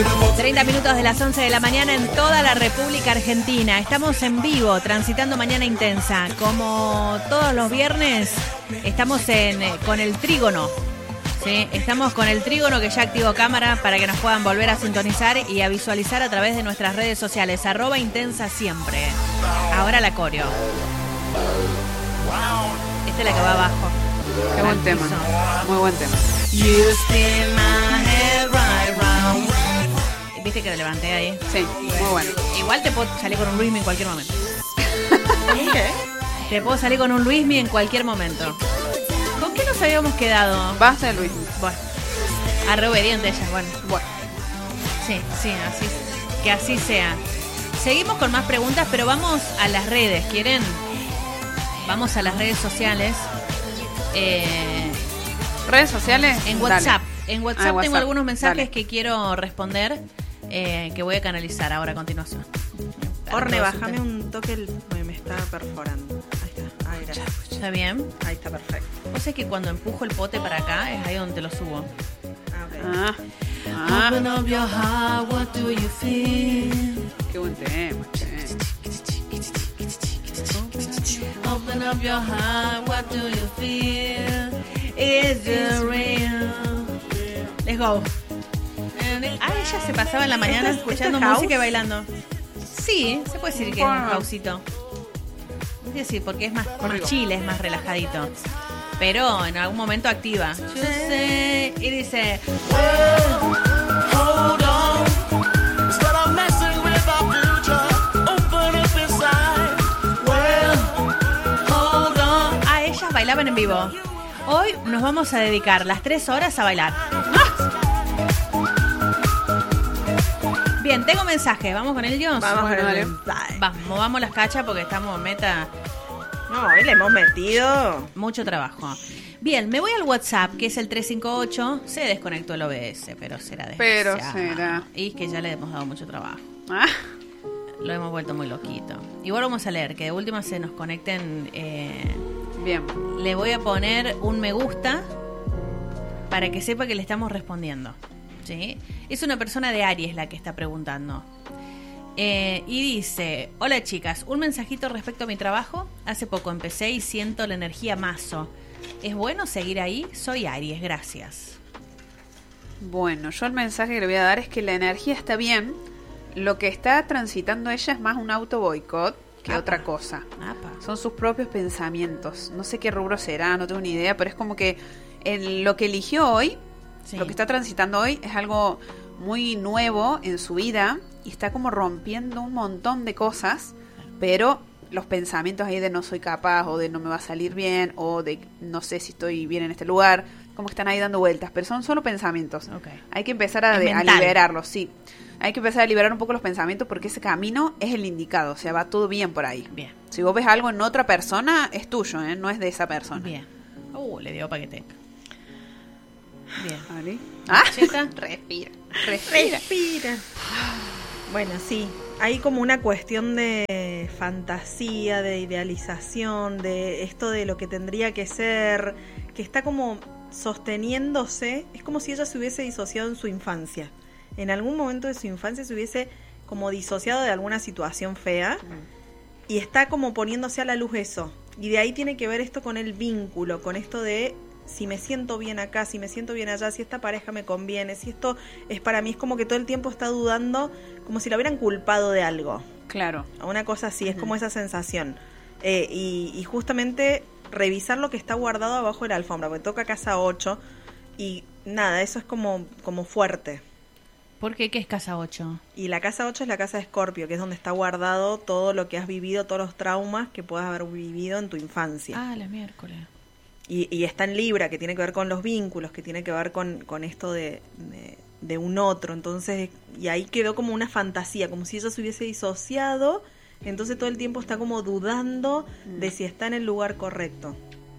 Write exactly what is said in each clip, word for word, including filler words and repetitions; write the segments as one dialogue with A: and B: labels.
A: treinta minutos de las once de la mañana en toda la República Argentina. Estamos en vivo, transitando Mañana Intensa. Como todos los viernes, estamos en, eh, con el trígono. ¿Sí? Estamos con el trígono que ya activó cámara para que nos puedan volver a sintonizar y a visualizar a través de nuestras redes sociales. Arroba Intensa Siempre. Ahora la coreo. Esta es la que va abajo.
B: Qué buen tema. Muy buen tema.
A: ¿Viste que lo levanté ahí?
B: Sí, muy bueno.
A: Igual te puedo salir con un Luismi en cualquier momento. ¿Qué? Te puedo salir con un Luismi en cualquier momento. ¿Con qué nos habíamos quedado?
B: Basta de Luismi.
A: Bueno, a re obediente ella, bueno.
B: Bueno.
A: Sí, sí, así, que así sea. Seguimos con más preguntas, pero vamos a las redes, ¿quieren? Vamos a las redes sociales. Eh,
B: ¿Redes sociales?
A: En WhatsApp.
B: Dale.
A: En WhatsApp,
B: ah, WhatsApp
A: tengo algunos mensajes
B: Dale.
A: que quiero responder, eh, que voy a canalizar ahora a continuación.
C: Orne, bájame un toque, el, me está perforando. Ahí está, ahí está.
A: ¿Está bien?
C: Ahí está perfecto.
A: Vos sabés que cuando empujo el pote para acá es ahí donde te lo subo.
C: Ah, okay.
B: Ah, ah.
A: Open up your heart, what do you feel?
B: Qué buen tema, che.
A: Open up your heart, what do you feel? Is it real? Let's go. Ah, ella se pasaba en la mañana
C: ¿Esto es-
A: escuchando
C: esto es
A: música y
C: house?
A: bailando. Sí, se puede decir que es un houseito. Es decir, porque es más, más chile, es más relajadito. Pero en algún momento activa. Yo sé. Y dice...
D: Hold on, instead of messing with our future, open up inside. Well, hold on.
A: Ah, ellas bailaban en vivo. Hoy nos vamos a dedicar las tres horas a bailar. Bien, tengo mensaje. ¿Vamos con ellos?
C: Vamos
B: Bueno,
C: con
B: dale.
C: el mensaje.
A: Vamos, movamos las cachas porque estamos en meta.
C: No, hoy le hemos metido.
A: Mucho trabajo. Bien, me voy al WhatsApp, que es el tres cinco ocho. Se desconectó el O B S, pero será
B: Pero
A: desgraciado.
B: será.
A: Y es que ya le hemos dado mucho trabajo.
B: Ah,
A: Lo hemos vuelto muy loquito. Igual vamos a leer, que de última se nos conecten. Eh,
B: bien.
A: le voy a poner un me gusta para que sepa que le estamos respondiendo. ¿Sí? Es una persona de Aries la que está preguntando. Eh, y dice: hola chicas, un mensajito respecto a mi trabajo. Hace poco empecé y siento la energía mazo. ¿Es bueno seguir ahí? Soy Aries, gracias.
B: Bueno, yo el mensaje que le voy a dar es que la energía está bien. Lo que está transitando ella es más un auto boicot que
A: Apa.
B: otra cosa.
A: Apa.
B: Son sus propios pensamientos. No sé qué rubro será, no tengo ni idea, pero es como que en lo que eligió hoy,
A: Sí.
B: lo que está transitando hoy, es algo muy nuevo en su vida y está como rompiendo un montón de cosas, pero los pensamientos ahí de no soy capaz o de no me va a salir bien o de no sé si estoy bien en este lugar, como que están ahí dando vueltas, pero son solo pensamientos.
A: Okay.
B: Hay que empezar a,
A: Es
B: de, a
A: mental.
B: liberarlos, sí. Hay que empezar a liberar un poco los pensamientos porque ese camino es el indicado, o sea, va todo bien por ahí.
A: Bien,
B: Si vos ves algo en otra persona, es tuyo, ¿eh? No es de esa persona.
A: bien. Uh, le dio paquete. Bien.
B: ¿Vale? Ah,
A: Cheta.
B: respira, respira.
C: Respira. Bueno, sí. Hay como una cuestión de fantasía, de idealización, de esto de lo que tendría que ser, que está como sosteniéndose. Es como si ella se hubiese disociado en su infancia. En algún momento de su infancia se hubiese como disociado de alguna situación fea y está como poniéndose a la luz eso. Y de ahí tiene que ver esto con el vínculo, con esto de si me siento bien acá, si me siento bien allá, si esta pareja me conviene, si esto es para mí. Es como que todo el tiempo está dudando, como si la hubieran culpado de algo.
B: Claro.
C: Una cosa así, es como esa sensación. Eh, y, y justamente revisar lo que está guardado abajo de la alfombra, porque toca casa ocho y nada, eso es como, como fuerte.
A: ¿Por qué? ¿Qué es casa ocho?
C: Y la casa ocho es la casa de Escorpio, que es donde está guardado todo lo que has vivido, todos los traumas que puedas haber vivido en tu infancia.
A: Ah, la miércoles.
C: Y, y está en Libra, que tiene que ver con los vínculos, que tiene que ver con, con esto de, de, de un otro. Entonces, y ahí quedó como una fantasía, como si ella se hubiese disociado. Entonces todo el tiempo está como dudando mm. de si está en el lugar correcto.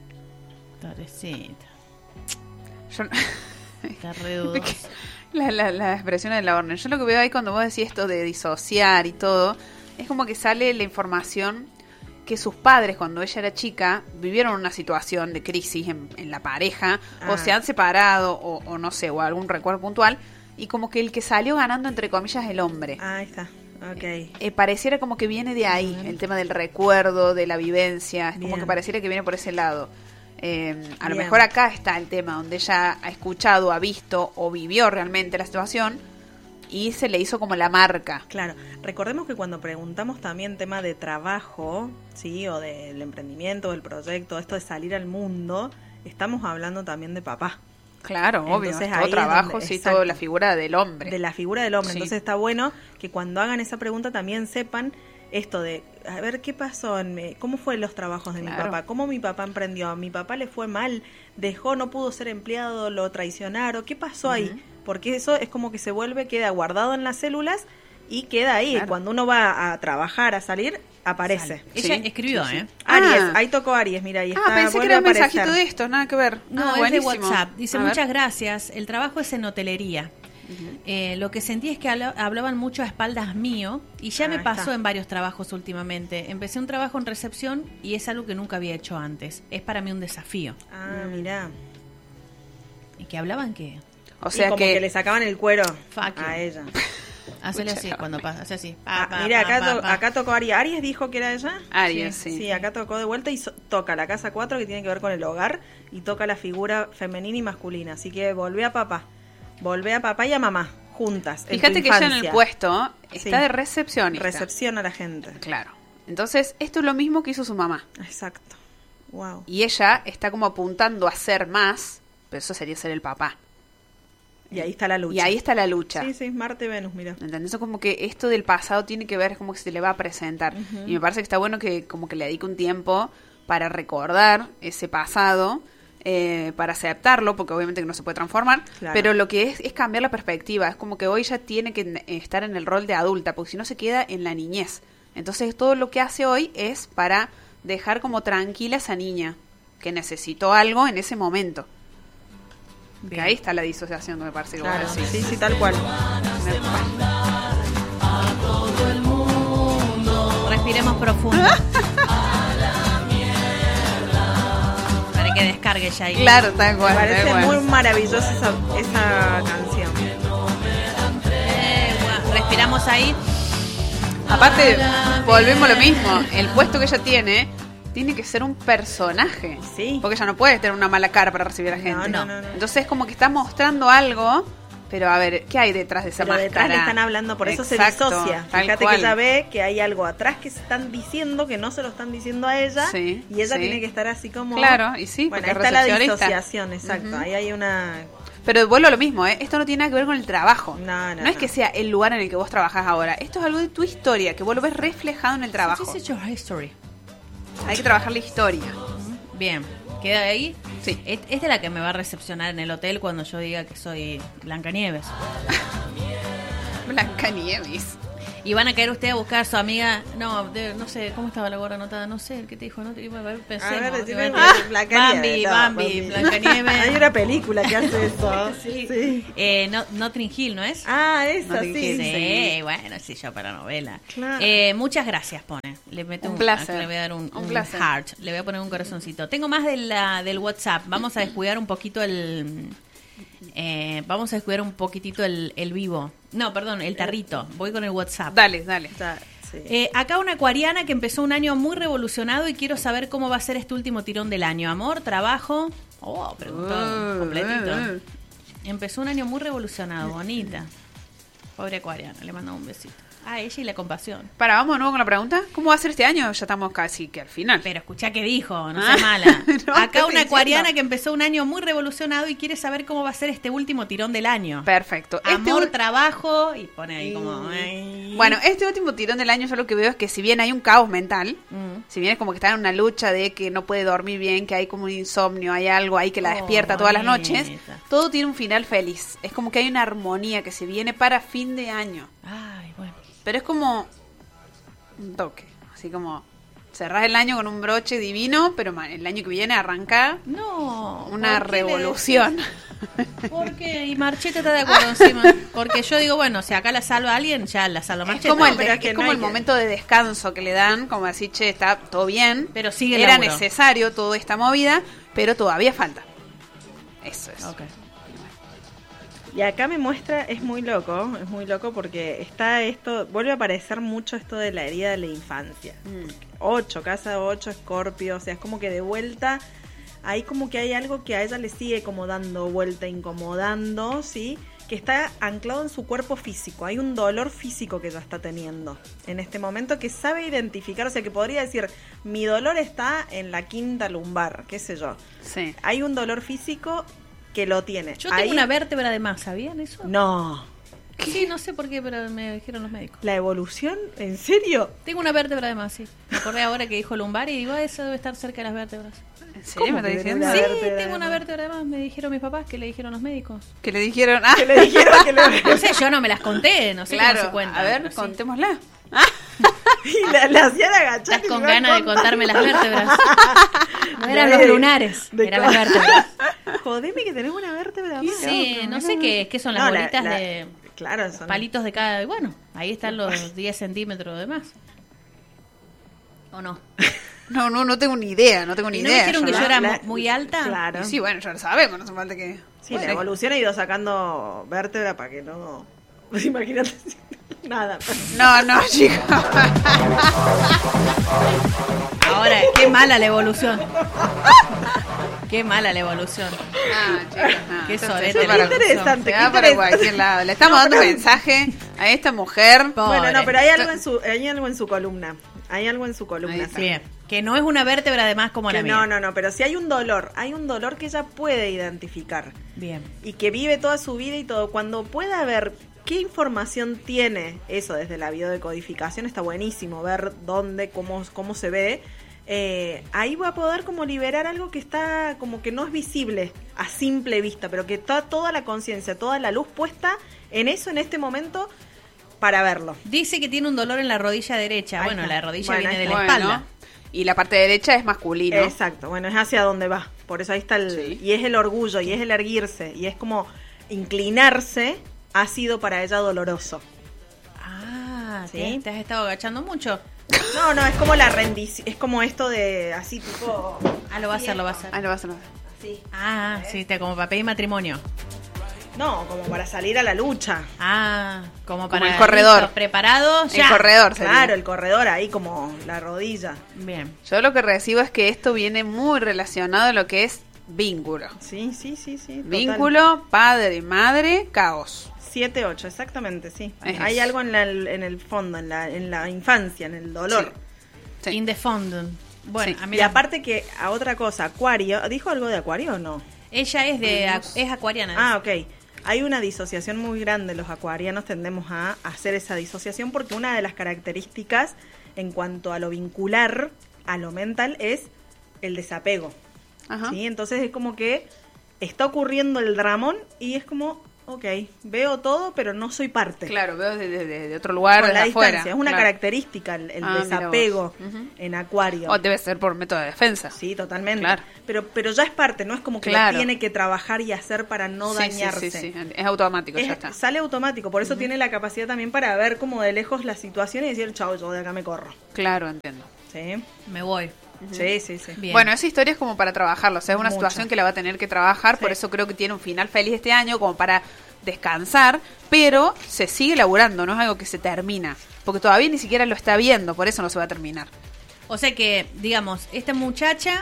A: Pobrecita.
B: Yo...
A: Está re dudosa.
B: La, la, la expresión de la Orne. Yo lo que veo ahí cuando vos decís esto de disociar y todo, es como que sale la información que sus padres, cuando ella era chica, vivieron una situación de crisis en, en la pareja,
C: ah.
B: o se han separado, o, o no sé, o algún recuerdo puntual, y como que el que salió ganando, entre comillas, el hombre.
C: Ah, ahí está. Ok.
B: Eh, pareciera como que viene de ahí, el tema del recuerdo, de la vivencia, es como
C: Bien.
B: que pareciera que viene por ese lado. Eh, a lo
C: Bien.
B: mejor acá está el tema donde ella ha escuchado, ha visto o vivió realmente la situación y se le hizo como la marca.
C: Claro, recordemos que cuando preguntamos también tema de trabajo, sí, o del emprendimiento, del proyecto, esto de salir al mundo, estamos hablando también de papá,
B: Claro, obvio,
C: Entonces,
B: es
C: ahí
B: todo
C: es
B: trabajo,
C: donde-
B: sí,
C: exacto.
B: toda la figura del hombre.
C: de la figura del hombre.
B: Sí.
C: Entonces está bueno que cuando hagan esa pregunta también sepan esto de, a ver, ¿qué pasó? En mi- ¿Cómo fue los trabajos de mi
B: Claro.
C: papá? ¿Cómo mi papá emprendió? ¿A mi papá le fue mal? ¿Dejó? ¿No pudo ser empleado? ¿Lo traicionaron? ¿Qué pasó ahí? Porque eso es como que se vuelve, queda guardado en las células y queda ahí.
B: Claro.
C: Cuando uno va a trabajar, a salir, aparece.
A: Ella
B: Sí,
A: escribió,
B: sí, sí.
A: ¿eh?
C: Aries,
B: Ah.
C: ahí tocó Aries, mira, ahí está.
B: Ah, pensé que
C: vuelve
B: era un
C: a aparecer.
B: mensajito de esto, nada que ver.
A: No,
B: Ah,
A: es de
B: buenísimo.
A: WhatsApp. Dice,
B: A ver.
A: muchas gracias. El trabajo es en hotelería. Eh, lo que sentí es que habla- hablaban mucho a espaldas mío y ya
C: Ah,
A: me
C: ahí
A: pasó
C: está.
A: en varios trabajos últimamente. Empecé un trabajo en recepción y es algo que nunca había hecho antes. Es para mí un desafío.
C: Ah, mirá.
A: ¿Y que hablaban qué?
B: O
C: Y
B: sea
C: como
B: que,
C: que... le sacaban el cuero
A: Fuck you.
C: a ella.
A: Hacele
B: Mucha
A: así
B: gracia.
A: cuando pasa, hace así. Pa,
C: Ah,
A: pa,
C: mira,
A: pa,
C: acá,
A: pa,
C: to-
A: pa.
C: acá tocó Aries. ¿Aries dijo que era ella?
B: Aries, sí.
C: Sí, acá tocó de vuelta y so- toca la casa cuatro que tiene que ver con el hogar y toca la figura femenina y masculina. Así que volvé a papá. Volvé a papá y a mamá, juntas. en
B: Fíjate
C: tu
B: que ella en el
C: infancia.
B: puesto está
C: Sí.
B: de recepcionista.
C: Recepción a la gente.
B: Claro. Entonces, esto es lo mismo que hizo su mamá.
C: Exacto. Wow.
B: Y ella está como apuntando a ser más, pero eso sería ser el papá.
C: Y ahí está la lucha.
B: Y ahí está la lucha.
C: Sí, sí, Marte, Venus, mira.
B: ¿Entendés? Eso como que esto del pasado tiene que ver, es como que se le va a presentar. Y me parece que está bueno que como que le dedique un tiempo para recordar ese pasado, eh, para aceptarlo, porque obviamente que no se puede transformar,
C: Claro.
B: pero lo que es es cambiar la perspectiva. Es como que hoy ya tiene que eh, estar en el rol de adulta, porque si no se queda en la niñez. Entonces todo lo que hace hoy es para dejar como tranquila a esa niña que necesitó algo en ese momento. Que
A: Bien.
B: ahí está la disociación que me parece que
C: Claro,
B: vos decís.
C: sí, sí, tal cual.
A: Respiremos profundo. Para que descargue ya ahí.
B: Claro, tal
C: Me
B: cual. tal
C: parece
B: cual.
C: muy maravillosa esa, esa canción.
A: Eh, bueno, respiramos ahí.
B: Aparte, volvemos a lo mismo. El puesto que ella tiene tiene que ser un personaje.
C: Sí.
B: Porque ella no puede tener una mala cara para recibir a la gente.
C: No, no, no, no.
B: Entonces es como que está mostrando algo, pero a ver, ¿qué hay detrás de esa
C: Pero detrás
B: máscara?
C: le están hablando, por eso
B: Exacto,
C: se disocia.
B: tal
C: Fíjate
B: cual.
C: que ella ve que hay algo atrás que se están diciendo, que no se lo están diciendo a ella,
B: Sí,
C: y ella
B: sí.
C: tiene que estar así como...
B: Claro, y sí,
C: Bueno,
B: porque
C: ahí
B: es
C: está la
B: recepcionista.
C: disociación, exacto.
B: Ujú.
C: Ahí hay una...
B: Pero vuelvo a lo mismo, ¿eh? Esto no tiene nada que ver con el trabajo.
C: No, no,
B: es
C: no.
B: que sea el lugar en el que vos trabajás ahora. Esto es algo de tu historia, que vos lo ves reflejado en el trabajo.
A: This is your history.
B: Hay que trabajar la historia.
A: Bien. ¿Queda ahí?
B: Sí.
A: Es- Esta es la que me va a recepcionar en el hotel cuando yo diga que soy Blancanieves.
B: Blancanieves.
A: Y van a caer ustedes a buscar a su amiga. No, de- no sé, ¿cómo estaba la gorra anotada? No sé, ¿qué te dijo? No te iba a ver, pensemos.
C: A ver, decime
A: Iban-
C: ah, Blancanieves,
A: Bambi,
C: no,
A: Bambi, Blancanieves.
C: Hay una película que hace eso.
A: Sí.
C: Sí.
A: Eh, no, Notting Hill, ¿no es?
C: Ah, esa,
B: No
C: sí.
B: te
A: Sí,
B: sí.
A: bueno, sí, yo para novela.
C: Claro.
A: Eh, muchas gracias, pone. Le meto
B: Un
A: un,
B: placer.
A: acá le voy a dar un,
B: Un
A: un
B: placer.
A: heart. Le voy a poner un corazoncito. Tengo más de la, del WhatsApp. Vamos a descuidar un poquito el... eh, vamos a descuidar un poquitito el, el vivo. No, perdón, el tarrito. Voy con el WhatsApp.
B: Dale, dale.
C: Está, sí.
A: Eh, acá una acuariana que empezó un año muy revolucionado y quiero saber cómo va a ser este último tirón del año. Amor, trabajo. Oh, preguntó
B: Uh,
A: completito.
B: uh, uh.
A: Empezó un año muy revolucionado, bonita. Pobre acuariana, le mando un besito. Ah, ella y la compasión.
B: Para, vamos de nuevo con la pregunta. ¿Cómo va a ser este año? Ya estamos casi que al final.
A: Pero escuchá que dijo, no
B: Ah,
A: sea mala.
B: no, ¿qué
A: Acá
B: estoy
A: una acuariana
B: diciendo?
A: que empezó un año muy revolucionado y quiere saber cómo va a ser este último tirón del año.
B: Perfecto. Este
A: Amor,
B: ul-
A: trabajo y pone ahí como... ay.
B: Bueno, este último tirón del año yo lo que veo es que si bien hay un caos mental,
A: Mm.
B: si bien es como que está en una lucha de que no puede dormir bien, que hay como un insomnio, hay algo ahí que la
A: Oh,
B: despierta todas las noches,
A: bonita.
B: todo tiene un final feliz. Es como que hay una armonía que se viene para fin de año.
A: Ay, bueno.
B: Pero es como un toque, así como cerrás el año con un broche divino, pero ma- el año que viene arranca
A: No.
B: una
A: ¿por qué le
B: revolución.
A: decís? ¿Por qué? Y Marchete está de acuerdo encima. Porque yo digo, bueno, si acá la salva alguien, ya la salva
B: Es
A: Marchete.
B: como, el,
C: pero
B: de-
C: es que
B: es
C: no
B: como
C: hay
B: el
C: que-
B: momento de descanso que le dan, como decir, che, está todo bien,
A: Pero sigue el
B: era
A: laburo.
B: necesario toda esta movida, pero todavía falta. Eso es.
A: Ok.
C: Y acá me muestra, es muy loco, es muy loco porque está esto, vuelve a aparecer mucho esto de la herida de la infancia.
B: Mm.
C: Ocho, casa ocho, Escorpio, o sea, es como que de vuelta, ahí como que hay algo que a ella le sigue como dando vuelta, incomodando, ¿sí? Que está anclado en su cuerpo físico, hay un dolor físico que ella está teniendo en este momento que sabe identificar, o sea, que podría decir, mi dolor está en la quinta lumbar, qué sé yo.
B: Sí.
C: Hay un dolor físico que lo tiene.
A: Yo tengo
C: Ahí-
A: una vértebra de más, ¿sabían eso?
C: No.
A: Sí, no sé por qué, pero me dijeron los médicos.
C: ¿La evolución? ¿En serio?
A: Tengo una vértebra de más, sí. Me acordé ahora que dijo lumbar y digo, ah, eso debe estar cerca de las vértebras.
B: ¿En serio me
C: ¿Cómo
B: está
C: que
B: diciendo?
C: Una
A: Sí,
C: vértebra de
A: tengo una
C: más.
A: vértebra de más, me dijeron mis papás, que le dijeron los médicos.
B: Que le dijeron, ah,
C: Que le dijeron que le...
A: No sé, yo no me las conté, no sé
B: claro,
A: cómo se cuenta.
B: a ver,
A: pero sí.
B: contémosla.
C: Y la, la hacían agachar.
A: Estás
C: y
A: con
C: le iban
A: ganas de
C: contando.
A: contarme las vértebras. No eran
C: De-
A: los lunares,
C: de
A: eran
C: co-
A: las vértebras.
C: Jodeme que tenés una vértebra más.
A: Sí, no sé qué, qué son las
C: No, la-
A: bolitas
C: la-
A: de
C: Claro, son...
A: palitos de cada... Bueno, ahí están los diez centímetros de más. ¿O no?
B: No, no, no tengo ni idea, no tengo ni
A: ¿Y no me
B: idea.
A: dijeron que
B: la-
A: yo era
C: la-
A: mu- muy alta?
C: Claro.
B: Y sí, bueno, ya lo sabemos, no hace falta que...
C: Sí,
B: Bueno,
C: la evolución ha ido sacando vértebra para que no... Pues imagínate. Nada.
B: No, no, chicos.
A: Ahora, qué mala la evolución. Qué mala la evolución.
B: No, chicos, no.
A: Qué
B: Esto
A: sorete
B: se va
A: la
B: para-
C: interesante,
B: se
C: qué
B: va para
C: interesante.
B: cualquier lado. Le estamos dando mensaje a esta mujer.
A: Pobre.
C: Bueno, no, pero hay algo en su, hay algo en su columna. Hay algo en su
B: Ahí
C: columna.
B: está.
A: Bien, que no es una vértebra de más como la
C: Que
A: mía.
C: no, no, no, pero si hay un dolor, hay un dolor que ella puede identificar
A: Bien.
C: y que vive toda su vida y todo. Cuando pueda ver qué información tiene eso desde la biodecodificación, está buenísimo ver dónde, cómo, cómo se ve. Eh, ahí va a poder como liberar algo que está como que no es visible a simple vista, pero que está toda la conciencia, toda la luz puesta en eso en este momento para verlo.
A: Dice que tiene un dolor en la rodilla derecha.
C: Ahí
A: Bueno,
C: está.
A: la rodilla
C: Bueno,
A: viene de
C: ahí
A: la
B: Bueno,
A: espalda.
B: y la parte derecha es masculino.
C: Exacto, bueno, es hacia donde va. Por eso ahí está el...
B: Sí.
C: Y es el orgullo, y es el erguirse, y es como inclinarse ha sido para ella doloroso.
A: Ah,
C: Sí.
A: ¿te, te has estado agachando mucho?
C: No, no, es como la rendición, es como esto de así tipo...
A: Ah, lo va a hacer, lo va a hacer.
B: Ah, lo vas a hacer.
C: Así.
A: Ah, sí, te, como para pedir matrimonio.
C: No, como para salir a la lucha.
A: Ah, como
B: Como
A: para
B: el corredor.
A: listo, preparado,
B: El
A: ya.
B: corredor sería.
C: Claro, el corredor ahí como la rodilla.
A: Bien.
B: Yo lo que recibo es que esto viene muy relacionado a lo que es vínculo.
C: Sí, sí, sí, sí. total.
B: Vínculo, padre y madre, caos.
C: siete ocho, exactamente, sí.
B: Es
C: Hay
B: eso.
C: algo en, la, en el fondo, en la, en la infancia, en el dolor.
B: Sí.
A: In the fondant. Bueno,
B: Sí.
A: a mí
C: Y
A: la-
C: aparte que a otra cosa, Acuario, ¿dijo algo de Acuario o no?
A: ella es de ac- es acuariana.
C: Ah, ok. Hay una disociación muy grande, los acuarianos tendemos a hacer esa disociación porque una de las características en cuanto a lo vincular, a lo mental, es el desapego.
B: Ajá.
C: ¿Sí? Entonces es como que está ocurriendo el dramón y es como, ok, veo todo, pero no soy parte.
B: Claro, veo desde de, de otro lugar,
C: Con
B: desde
C: la
B: afuera.
C: distancia. Es una
B: Claro.
C: característica el, el
B: Ah, mira
C: desapego
B: vos. Ujú.
C: en Acuario.
B: O debe ser por método de defensa.
C: Sí, totalmente.
B: Claro.
C: Pero, pero ya es parte, no es como que
B: Claro.
C: lo tiene que trabajar y hacer para no
B: Sí, sí,
C: dañarse.
B: sí, sí. Es automático,
C: Es-
B: ya está.
C: sale automático, por eso tiene la capacidad también para ver como de lejos la situación y decir, chao, yo de acá me corro.
B: Claro, entiendo.
C: Sí,
A: Me voy.
C: sí, sí, sí.
A: Bien.
B: Bueno, esa historia es como para trabajarlo, o sea, es una
C: Mucho.
B: situación que la va a tener que trabajar, por
C: Sí.
B: eso creo que tiene un final feliz este año, como para descansar, pero se sigue laburando, no es algo que se termina, porque todavía ni siquiera lo está viendo, por eso no se va a terminar.
A: O sea que, digamos, esta muchacha,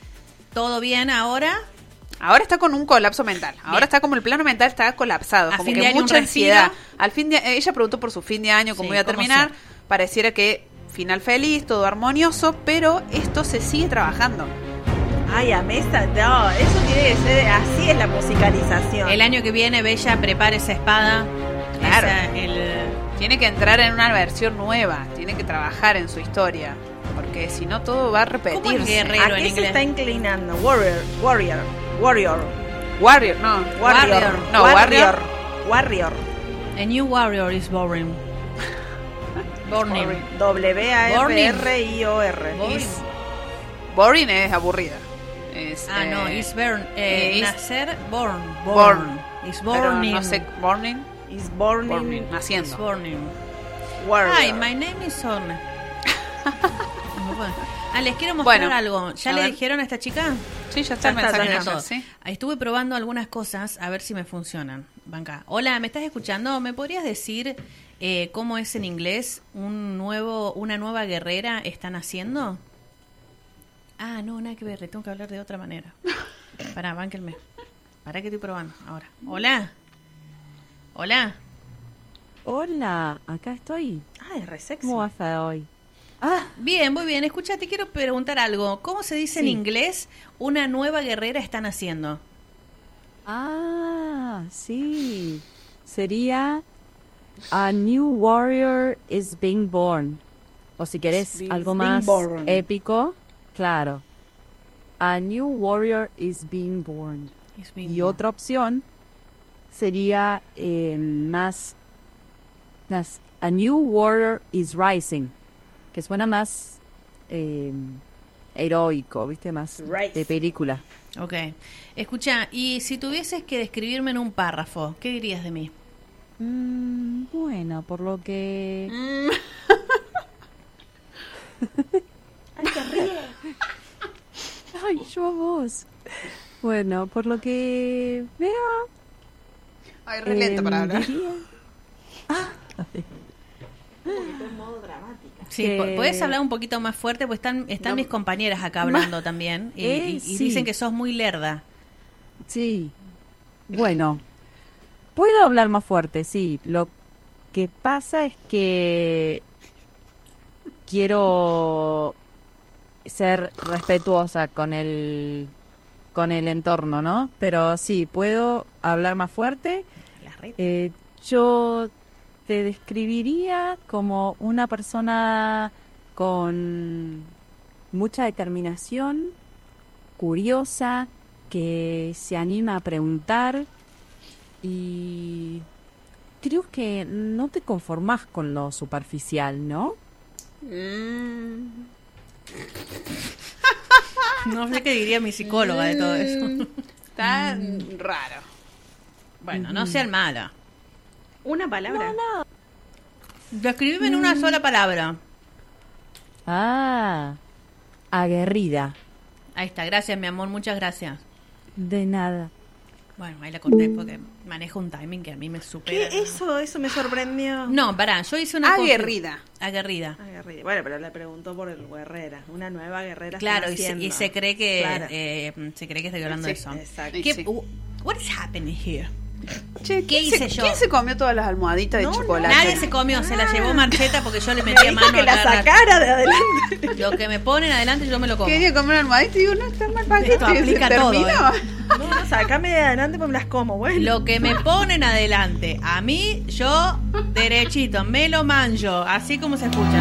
A: todo bien ahora.
B: Ahora está con un colapso mental, ahora
A: Bien.
B: está como el plano mental está colapsado,
A: A
B: como
A: fin de
B: que
A: año un
B: mucha
A: respiro.
B: ansiedad. Al fin de, ella preguntó por su fin de año, cómo
A: Sí,
B: iba a
A: cómo
B: terminar,
A: sea.
B: pareciera que final feliz, todo armonioso, pero esto se sigue trabajando.
C: Ay, a mesa, no, eso tiene que ser, así es la musicalización.
A: El año que viene, Bella, prepare esa espada.
B: Claro.
A: Esa, el,
B: Tiene que entrar en una versión nueva, tiene que trabajar en su historia, porque si no todo va a repetirse.
A: ¿Cómo es guerrero?
C: ¿A
A: en
C: qué se
A: inglés.
C: está inclinando? Warrior, warrior, warrior,
B: Warrior, no.
C: warrior,
A: Warrior.
B: No,
C: warrior, warrior.
A: A new warrior is boring. Born
C: W A R
A: Borning.
C: R I O R.
A: Boring.
B: Is- Boring es aburrida. Es,
A: Ah,
B: eh,
A: no, is born. Eh,
B: is-
A: nacer, born.
B: Born.
A: Is
B: pero
A: born.
B: no sé, Borning,
C: Is born
B: Borning,
C: in
B: naciendo.
A: Is born.
C: warrior.
A: Hi, my name is Orne. Bueno. Ah, les quiero mostrar
B: Bueno,
A: algo. ¿Ya
B: a
A: le
B: ver.
A: dijeron a esta chica?
B: Sí, ya está el
C: Ya está,
B: mensaje
C: ya
B: de
C: está.
B: ella, sí.
A: Estuve probando algunas cosas a ver si me funcionan. banca. Hola, ¿me estás escuchando? ¿Me podrías decir eh, cómo es en inglés un nuevo, una nueva guerrera están haciendo? Ah, no, nada que ver, le tengo que hablar de otra manera. Pará, bánquenme. Pará que estoy probando ahora. Hola. Hola.
E: Hola, acá estoy.
C: Ah, es re sexy.
E: ¿Cómo vas a hoy? Ah,
A: Bien, muy bien. Escucha, te quiero preguntar algo. ¿Cómo se dice en
E: Sí.
A: inglés una nueva guerrera están haciendo?
E: ah, sí. Sería A New Warrior is being born. O si querés
B: Being-
E: algo
B: being
E: más
B: born.
E: épico, claro. A New Warrior is being born.
A: It's been-
E: Y otra opción sería eh, más, más A New Warrior is rising, que suena más eh, heroico, ¿viste? Más
C: Rise.
E: de película.
A: Ok. Escucha, y si tuvieses que describirme en un párrafo, ¿qué dirías de mí?
E: Mm, bueno, por lo que...
B: Mm,
E: Ay, yo a vos. Bueno, por lo que veo...
B: Ay, re lento
E: em,
B: para hablar.
E: diría-
A: Sí,
E: Que-
A: po- ¿podés hablar un poquito más fuerte? Pues están, están
B: No.
A: mis compañeras acá hablando también y,
E: Eh,
A: y- y
E: sí.
A: dicen que sos muy lerda.
E: Sí. Bueno, puedo hablar más fuerte, sí. Lo que pasa es que quiero ser respetuosa con el con el entorno, ¿no? Pero sí, puedo hablar más fuerte.
A: Las redes.
E: Eh, yo te describiría como una persona con mucha determinación, curiosa, que se anima a preguntar y creo que no te conformás con lo superficial, ¿no?
B: Mm,
A: No sé qué diría mi psicóloga de todo eso.
B: Está raro.
A: Bueno, no sean mala.
C: Una palabra.
A: Describime en una sola palabra.
E: Ah, aguerrida.
A: Ahí está, gracias mi amor, muchas gracias.
E: De nada.
A: Bueno, ahí la corté porque manejo un timing que a mí me supera.
C: ¿Qué? Eso, eso me sorprendió.
A: No, pará, yo hice una...
B: Aguerrida.
A: Aguerrida.
C: Aguerrida. Bueno, pero le preguntó por el guerrera. Una nueva guerrera.
A: Claro,
C: están
A: y se,
C: haciendo.
A: y se cree que
C: Claro.
A: eh, se cree que estoy hablando
B: Sí,
A: de eso.
C: exacto.
A: ¿Qué,
B: Sí.
A: uh, what is happening here?
B: Che,
A: ¿Qué
B: ¿quién
A: hice
B: se,
A: yo?
B: ¿Quién se comió todas las almohaditas
C: No,
B: de
C: no,
B: chocolate?
A: Nadie se comió, se la llevó Marcheta porque yo le
C: Me
A: metía
C: dijo
A: mano
C: que
A: a
C: la
A: cada-
C: sacara de adelante.
A: Lo que me ponen adelante yo me lo como.
B: Quería comer una almohadita y digo, no, está mal paquete.
A: Esto aplica
B: se
A: todo,
B: terminó.
A: ¿eh?
C: No, no, sacame de adelante pues me las como. Bueno.
A: Lo que me ponen adelante, a mí, yo, derechito, me lo manjo, así como se escucha.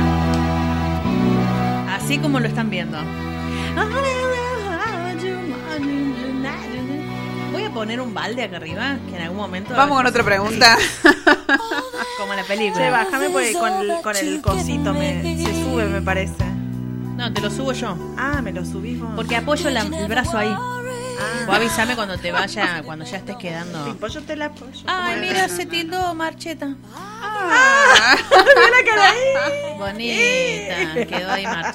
A: Así como lo están viendo. Voy a poner un balde acá arriba, que en algún momento...
B: Vamos con otra pregunta.
A: Como la
C: Che,
A: película.
C: bájame porque con el, con el cosito me, se sube, me parece.
A: No, te lo subo yo.
C: Ah, me lo subís vos.
A: Porque apoyo la- el brazo ahí.
C: Ah,
A: Vos avísame cuando te vaya, cuando ya estés quedando...
C: sí, pues yo te la apoyo.
A: Ay, mira, se tildó Marcheta.
C: Mira la cara ahí.
A: Bonita, quedó ahí Marcheta.